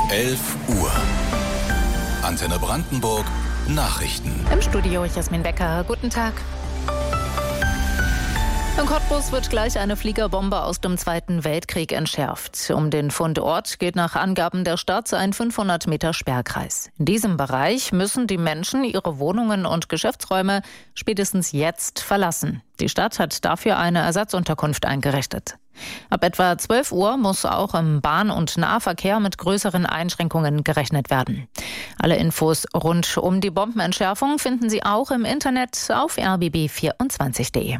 11 Uhr. Antenne Brandenburg Nachrichten. Im Studio Jasmin Becker. Guten Tag. In Cottbus wird gleich eine Fliegerbombe aus dem Zweiten Weltkrieg entschärft. Um den Fundort geht nach Angaben der Stadt ein 500 Meter Sperrkreis. In diesem Bereich müssen die Menschen ihre Wohnungen und Geschäftsräume spätestens jetzt verlassen. Die Stadt hat dafür eine Ersatzunterkunft eingerichtet. Ab etwa 12 Uhr muss auch im Bahn- und Nahverkehr mit größeren Einschränkungen gerechnet werden. Alle Infos rund um die Bombenentschärfung finden Sie auch im Internet auf rbb24.de.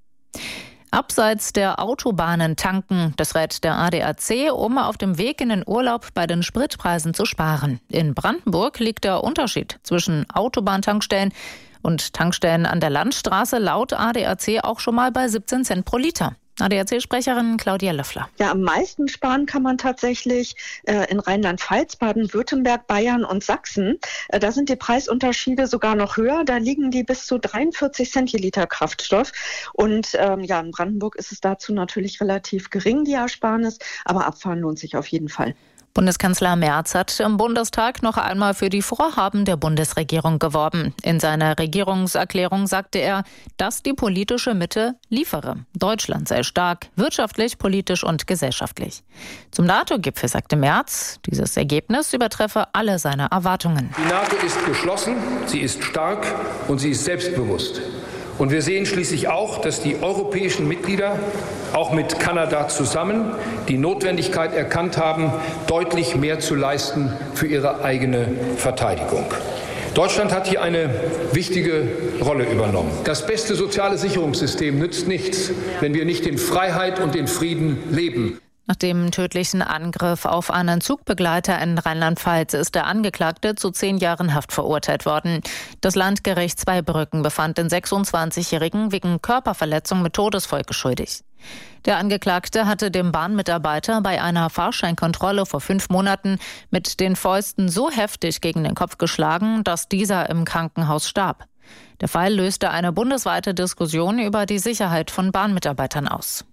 Abseits der Autobahnen tanken, das rät der ADAC, um auf dem Weg in den Urlaub bei den Spritpreisen zu sparen. In Brandenburg liegt der Unterschied zwischen Autobahntankstellen und Tankstellen an der Landstraße laut ADAC auch schon mal bei 17 Cent pro Liter. ADAC-Sprecherin Claudia Löffler. Ja, am meisten sparen kann man tatsächlich in Rheinland-Pfalz, Baden-Württemberg, Bayern und Sachsen. Da sind die Preisunterschiede sogar noch höher. Da liegen die bis zu 43 Cent je Liter Kraftstoff. Und in Brandenburg ist es dazu natürlich relativ gering, die Ersparnis. Aber abfahren lohnt sich auf jeden Fall. Bundeskanzler Merz hat im Bundestag noch einmal für die Vorhaben der Bundesregierung geworben. In seiner Regierungserklärung sagte er, dass die politische Mitte liefere. Deutschland sei stark, wirtschaftlich, politisch und gesellschaftlich. Zum NATO-Gipfel sagte Merz, dieses Ergebnis übertreffe alle seine Erwartungen. Die NATO ist geschlossen, sie ist stark und sie ist selbstbewusst. Und wir sehen schließlich auch, dass die europäischen Mitglieder, auch mit Kanada zusammen, die Notwendigkeit erkannt haben, deutlich mehr zu leisten für ihre eigene Verteidigung. Deutschland hat hier eine wichtige Rolle übernommen. Das beste soziale Sicherungssystem nützt nichts, wenn wir nicht in Freiheit und in Frieden leben. Nach dem tödlichen Angriff auf einen Zugbegleiter in Rheinland-Pfalz ist der Angeklagte zu 10 Jahren Haft verurteilt worden. Das Landgericht Zweibrücken befand den 26-Jährigen wegen Körperverletzung mit Todesfolge schuldig. Der Angeklagte hatte dem Bahnmitarbeiter bei einer Fahrscheinkontrolle vor 5 Monaten mit den Fäusten so heftig gegen den Kopf geschlagen, dass dieser im Krankenhaus starb. Der Fall löste eine bundesweite Diskussion über die Sicherheit von Bahnmitarbeitern aus.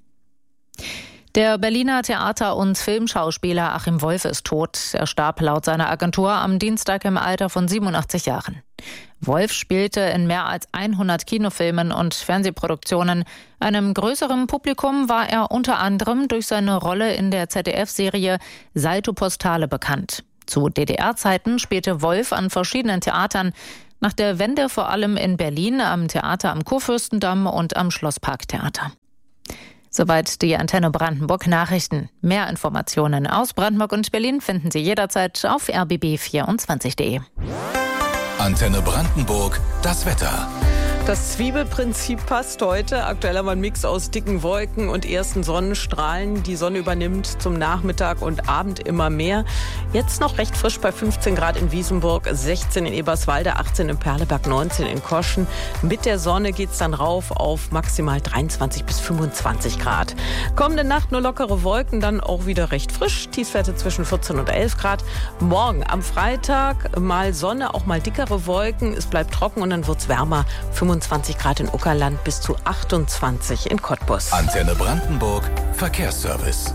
Der Berliner Theater- und Filmschauspieler Achim Wolff ist tot. Er starb laut seiner Agentur am Dienstag im Alter von 87 Jahren. Wolff spielte in mehr als 100 Kinofilmen und Fernsehproduktionen. Einem größeren Publikum war er unter anderem durch seine Rolle in der ZDF-Serie Salto Postale bekannt. Zu DDR-Zeiten spielte Wolff an verschiedenen Theatern. Nach der Wende vor allem in Berlin am Theater am Kurfürstendamm und am Schlossparktheater. Soweit die Antenne Brandenburg Nachrichten. Mehr Informationen aus Brandenburg und Berlin finden Sie jederzeit auf rbb24.de. Antenne Brandenburg, das Wetter. Das Zwiebelprinzip passt heute. Aktuell haben wir einen Mix aus dicken Wolken und ersten Sonnenstrahlen. Die Sonne übernimmt zum Nachmittag und Abend immer mehr. Jetzt noch recht frisch bei 15 Grad in Wiesenburg, 16 in Eberswalde, 18 in Perleberg, 19 in Koschen. Mit der Sonne geht's dann rauf auf maximal 23 bis 25 Grad. Kommende Nacht nur lockere Wolken, dann auch wieder recht frisch. Tiefstwerte zwischen 14 und 11 Grad. Morgen am Freitag mal Sonne, auch mal dickere Wolken. Es bleibt trocken und dann wird's wärmer. 25 Grad in Uckerland bis zu 28 in Cottbus. Antenne Brandenburg Verkehrsservice.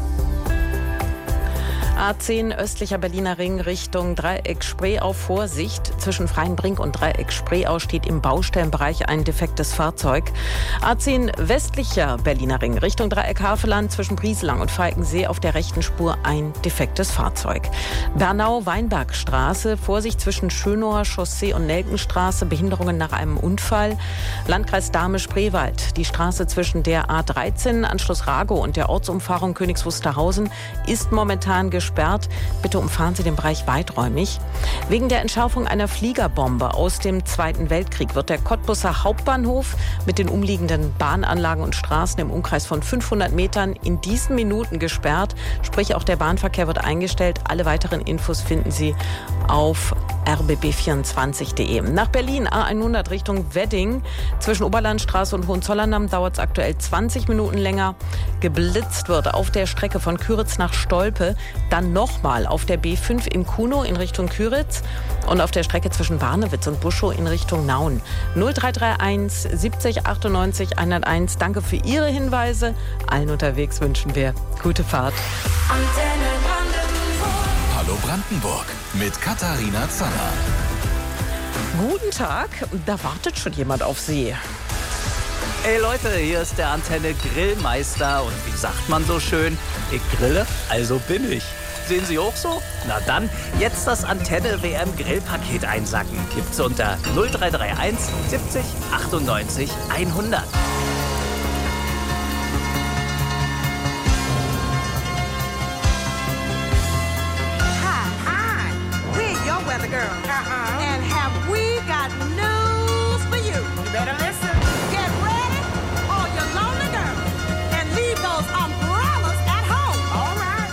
A10 östlicher Berliner Ring Richtung Dreieck Spreeau. Vorsicht, zwischen Freienbrink und Dreieck Spreeau steht im Baustellenbereich ein defektes Fahrzeug. A10 westlicher Berliner Ring Richtung Dreieck Havelland zwischen Brieselang und Falkensee auf der rechten Spur ein defektes Fahrzeug. Bernau-Weinbergstraße, Vorsicht zwischen Schönower Chaussee und Nelkenstraße, Behinderungen nach einem Unfall. Landkreis Dahme-Spreewald, die Straße zwischen der A13 Anschluss Rago und der Ortsumfahrung Königs Wusterhausen ist momentan gesperrt. Bitte umfahren Sie den Bereich weiträumig. Wegen der Entschärfung einer Fliegerbombe aus dem Zweiten Weltkrieg wird der Cottbuser Hauptbahnhof mit den umliegenden Bahnanlagen und Straßen im Umkreis von 500 Metern in diesen Minuten gesperrt. Sprich, auch der Bahnverkehr wird eingestellt. Alle weiteren Infos finden Sie auf rbb24.de. Nach Berlin A100 Richtung Wedding. Zwischen Oberlandstraße und Hohenzollerndamm dauert es aktuell 20 Minuten länger. Geblitzt wird auf der Strecke von Küritz nach Stolpe. Dann nochmal auf der B5 in Kunow in Richtung Küritz und auf der Strecke zwischen Barnewitz und Buschow in Richtung Nauen. 0331 70 98 101. Danke für Ihre Hinweise. Allen unterwegs wünschen wir gute Fahrt. Hallo Brandenburg. Brandenburg mit Katharina Zanner. Guten Tag, da wartet schon jemand auf Sie. Hey Leute, hier ist der Antenne Grillmeister und wie sagt man so schön, ich grille, also bin ich. Sehen Sie auch so? Na dann, jetzt das Antenne WM Grillpaket einsacken. Gibt's unter 0331 70 98 100. Hi, we're your weather girl. And have we